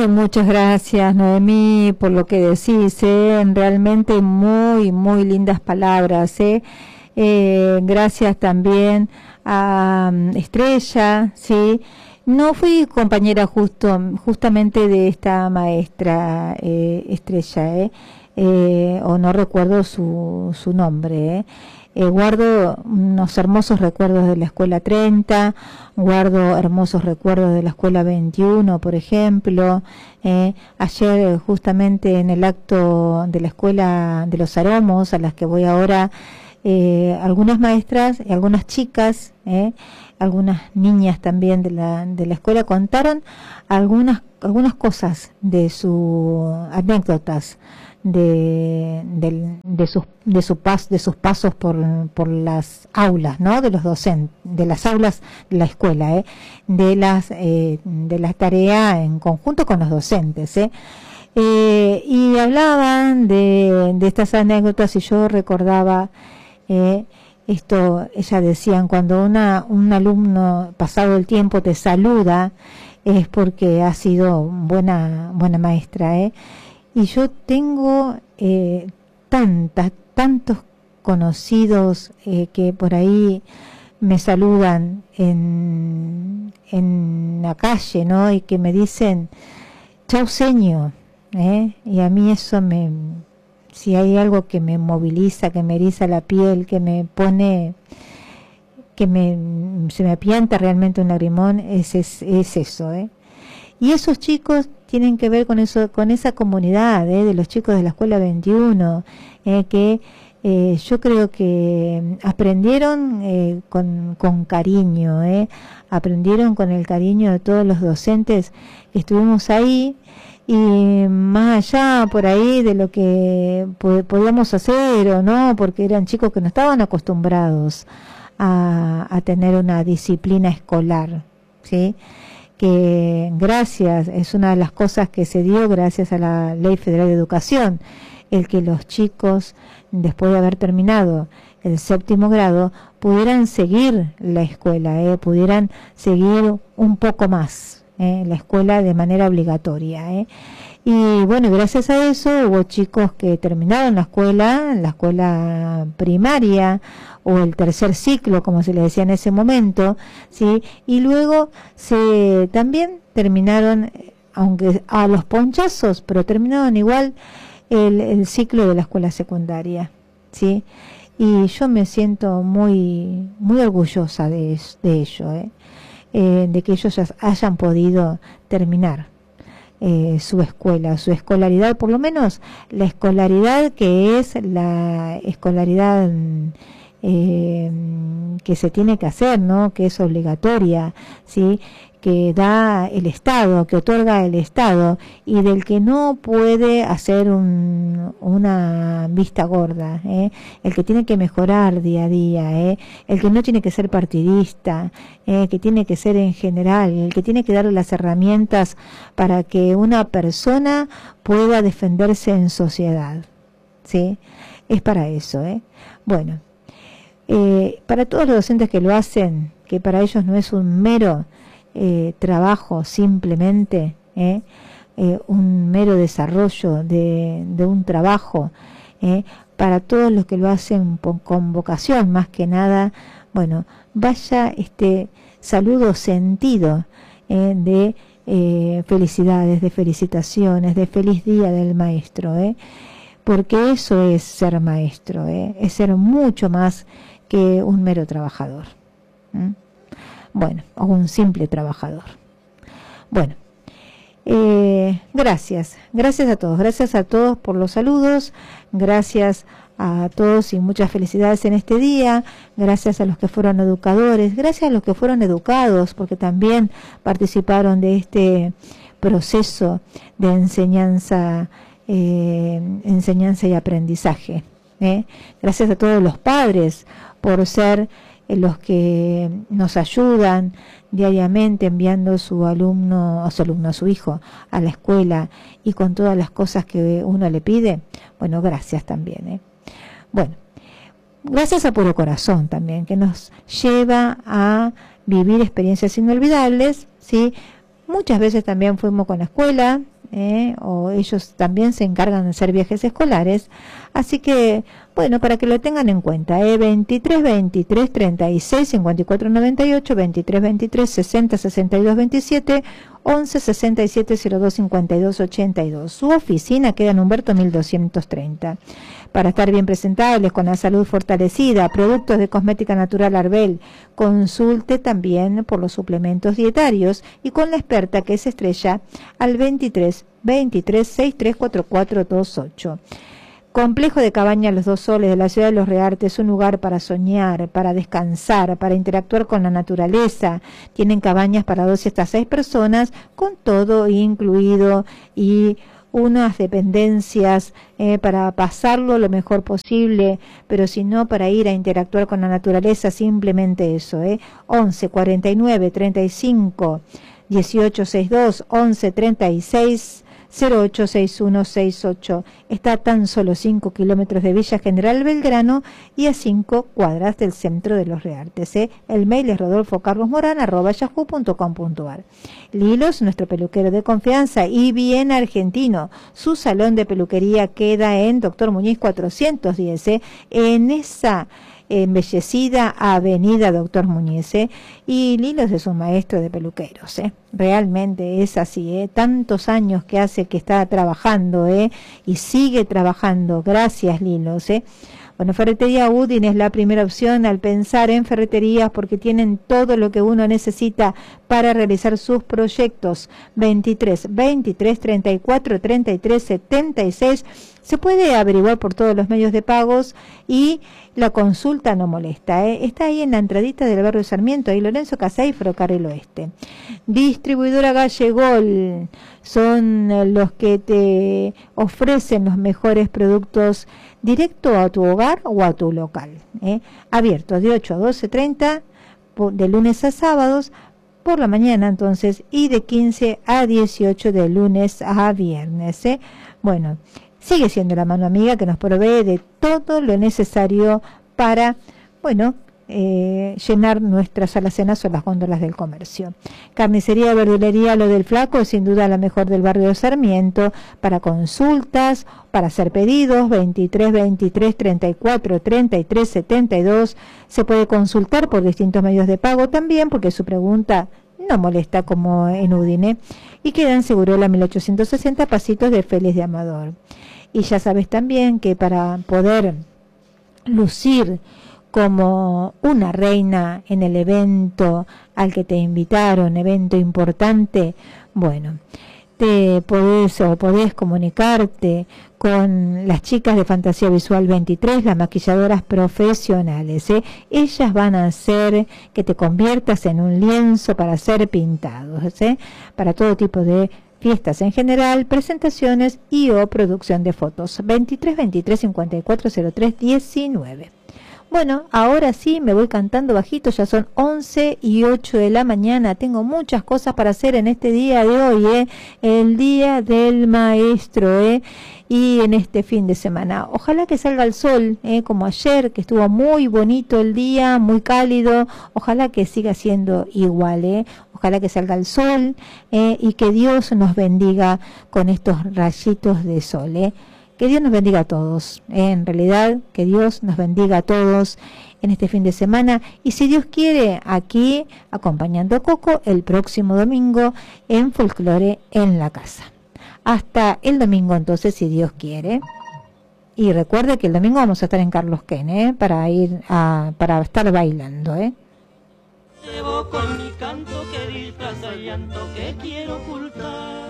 Muchas gracias, Noemí, por lo que decís, realmente muy, muy lindas palabras, gracias también a Estrella, sí. No fui compañera justamente de esta maestra Estrella, o no recuerdo su nombre, guardo unos hermosos recuerdos de la escuela 30, guardo hermosos recuerdos de la escuela 21, por ejemplo. Ayer justamente en el acto de la escuela de los aromos, a las que voy ahora, algunas maestras y algunas chicas, algunas niñas también de la escuela contaron algunas cosas de sus anécdotas de sus pasos por las aulas, ¿no? De los docentes, de las aulas de la escuela, de las tareas en conjunto con los docentes, y hablaban de estas anécdotas, y yo recordaba esto. Ellas decían, cuando un alumno pasado el tiempo te saluda, es porque ha sido buena maestra, y yo tengo tantos conocidos que por ahí me saludan en la calle, ¿no? Y que me dicen chau señor, y a mí eso si hay algo que me moviliza, que me eriza la piel, que me pone, se me apianta realmente un lagrimón, es eso, Y esos chicos tienen que ver con eso, con esa comunidad, de los chicos de la escuela 21, que yo creo que aprendieron con cariño, aprendieron con el cariño de todos los docentes que estuvimos ahí, y más allá por ahí de lo que podíamos hacer o no, porque eran chicos que no estaban acostumbrados a tener una disciplina escolar, ¿sí? Que es una de las cosas que se dio gracias a la Ley Federal de Educación, el que los chicos, después de haber terminado el 7º grado, pudieran seguir la escuela, pudieran seguir un poco más la escuela de manera obligatoria. Y bueno, gracias a eso hubo chicos que terminaron la escuela primaria, o el 3er ciclo, como se le decía en ese momento, ¿sí? Y luego también terminaron, aunque a los ponchazos, pero terminaron igual el ciclo de la escuela secundaria, ¿sí? Y yo me siento muy, muy orgullosa de ello, de que ellos hayan podido terminar su escuela, su escolaridad, por lo menos la escolaridad que es la escolaridad que se tiene que hacer, ¿no? Que es obligatoria, ¿sí? Que da el Estado, que otorga el Estado, y del que no puede hacer una vista gorda, el que tiene que mejorar día a día, el que no tiene que ser partidista, que tiene que ser en general, el que tiene que darle las herramientas para que una persona pueda defenderse en sociedad, ¿sí? Es para eso, Bueno, para todos los docentes que lo hacen, que para ellos no es un mero trabajo simplemente, un mero desarrollo de un trabajo, para todos los que lo hacen con vocación, más que nada, bueno, vaya este saludo sentido de felicidades, de felicitaciones, de feliz día del maestro, porque eso es ser maestro, es ser mucho más que un mero trabajador. Bueno, o un simple trabajador. Bueno, gracias a todos por los saludos, gracias a todos y muchas felicidades en este día, gracias a los que fueron educadores, gracias a los que fueron educados, porque también participaron de este proceso de enseñanza y aprendizaje, gracias a todos los padres por ser los que nos ayudan diariamente enviando a su hijo a la escuela, y con todas las cosas que uno le pide. Bueno, gracias también. Bueno, gracias a Puro Corazón también, que nos lleva a vivir experiencias inolvidables, ¿sí? Muchas veces también fuimos con la escuela, o ellos también se encargan de hacer viajes escolares, así que bueno, para que lo tengan en cuenta, 23 23 36 54 98, 23 23 60 62 27, 11 67 02 52 82. Su oficina queda en Humberto 1230. Para estar bien presentables, con la salud fortalecida, productos de cosmética natural Arbel, consulte también por los suplementos dietarios y con la experta que es Estrella al 23 23 63 44 28. Complejo de Cabañas Los Dos Soles de la ciudad de Los Reartes, un lugar para soñar, para descansar, para interactuar con la naturaleza. Tienen cabañas para 2 hasta 6 personas, con todo incluido y unas dependencias para pasarlo lo mejor posible, pero si no, para ir a interactuar con la naturaleza, simplemente eso. 11 49 35 18 62 11 36 086168. Está a tan solo 5 kilómetros de Villa General Belgrano y a 5 cuadras del centro de Los Reartes. El mail es rodolfocarlosmoran@yahoo.com.ar. Lilos, nuestro peluquero de confianza y bien argentino. Su salón de peluquería queda en Doctor Muñiz 410, en esa embellecida avenida Doctor Muñiz, y Lilos es un maestro de peluqueros, realmente es así, tantos años que hace que está trabajando, y sigue trabajando. Gracias, Lilos. Bueno, Ferretería Udin es la primera opción al pensar en ferreterías, porque tienen todo lo que uno necesita para realizar sus proyectos. 23 23 34 33 76. Se puede averiguar por todos los medios de pagos y la consulta no molesta. Está ahí en la entradita del barrio Sarmiento, ahí Lorenzo Casay, Ferrocarril Oeste. Distribuidora Gallegol son los que te ofrecen los mejores productos directo a tu hogar o a tu local. Abierto de 8 a 12:30, de lunes a sábados, por la mañana entonces, y de 15 a 18 de lunes a viernes. Bueno, sigue siendo la mano amiga que nos provee de todo lo necesario para, bueno, llenar nuestras alacenas o las góndolas del comercio. Carnicería, verdulería, Lo del Flaco es sin duda la mejor del barrio de Sarmiento. Para consultas, para hacer pedidos, 23 23 34 33 72. Se puede consultar por distintos medios de pago también, porque su pregunta no molesta como en Udine. Y queda en Segurola 1860, pasitos de Félix de Amador. Y ya sabes también que para poder lucir como una reina en el evento al que te invitaron, evento importante, bueno, te podés comunicarte con las chicas de Fantasía Visual 23, las maquilladoras profesionales. Ellas van a hacer que te conviertas en un lienzo para ser pintados, para todo tipo de fiestas en general, presentaciones y o producción de fotos. 23 23 54 03 19. Bueno, ahora sí me voy cantando bajito, ya son 11 y 8 de la mañana. Tengo muchas cosas para hacer en este día de hoy, el Día del Maestro, y en este fin de semana. Ojalá que salga el sol, como ayer, que estuvo muy bonito el día, muy cálido. Ojalá que siga siendo igual, ojalá que salga el sol, y que Dios nos bendiga con estos rayitos de sol, Que Dios nos bendiga a todos, en realidad, que Dios nos bendiga a todos en este fin de semana. Y si Dios quiere, aquí, acompañando a Coco, el próximo domingo en Folclore en la Casa. Hasta el domingo, entonces, si Dios quiere. Y recuerde que el domingo vamos a estar en Carlos Ken, para estar bailando, Llevo con mi canto que disfraza el llanto que quiero ocultar.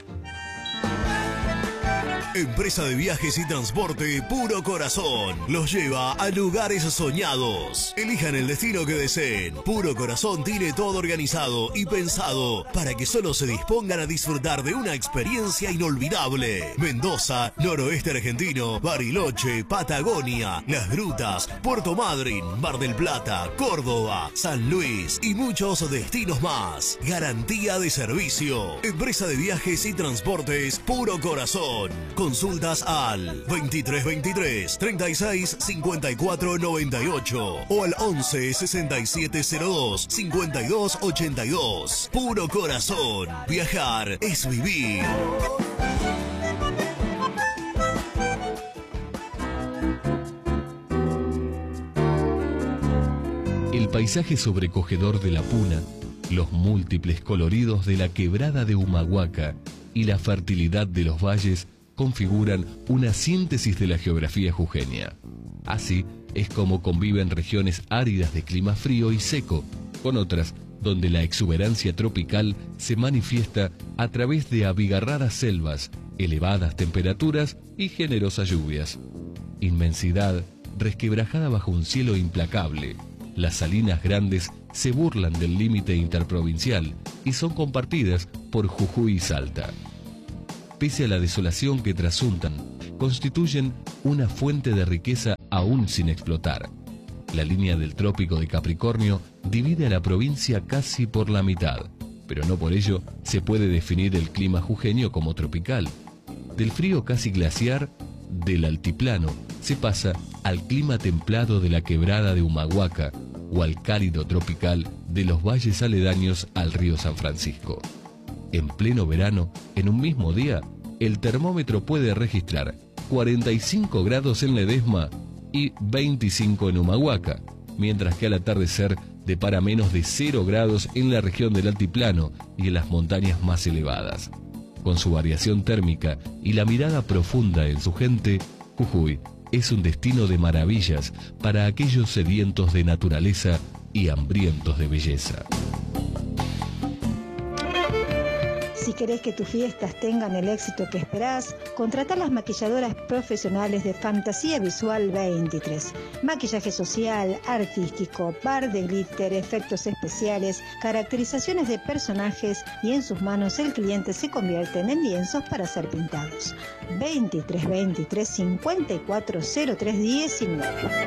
Empresa de viajes y transporte Puro Corazón los lleva a lugares soñados. Elijan el destino que deseen. Puro Corazón tiene todo organizado y pensado para que solo se dispongan a disfrutar de una experiencia inolvidable. Mendoza, noroeste argentino, Bariloche, Patagonia, Las Grutas, Puerto Madryn, Mar del Plata, Córdoba, San Luis y muchos destinos más. Garantía de servicio. Empresa de viajes y transportes Puro Corazón. Consultas al 2323 36 54 98 o al 11 67 02 52 82. Puro Corazón. Viajar es vivir. El paisaje sobrecogedor de la Puna, los múltiples coloridos de la quebrada de Humahuaca y la fertilidad de los valles configuran una síntesis de la geografía jujeña. Así es como conviven regiones áridas de clima frío y seco, con otras donde la exuberancia tropical se manifiesta a través de abigarradas selvas, elevadas temperaturas y generosas lluvias. Inmensidad resquebrajada bajo un cielo implacable. Las salinas grandes se burlan del límite interprovincial y son compartidas por Jujuy y Salta. Pese a la desolación que trasuntan, constituyen una fuente de riqueza aún sin explotar. La línea del Trópico de Capricornio divide a la provincia casi por la mitad, pero no por ello se puede definir el clima jujeño como tropical. Del frío casi glaciar del altiplano se pasa al clima templado de la quebrada de Humahuaca o al cálido tropical de los valles aledaños al río San Francisco. En pleno verano, en un mismo día, el termómetro puede registrar 45 grados en Ledesma y 25 en Humahuaca, mientras que al atardecer depara menos de 0 grados en la región del altiplano y en las montañas más elevadas. Con su variación térmica y la mirada profunda en su gente, Jujuy es un destino de maravillas para aquellos sedientos de naturaleza y hambrientos de belleza. Si querés que tus fiestas tengan el éxito que esperás, contrata a las maquilladoras profesionales de Fantasía Visual 23. Maquillaje social, artístico, par de glitter, efectos especiales, caracterizaciones de personajes y en sus manos el cliente se convierte en lienzos para ser pintados. 2323 540319.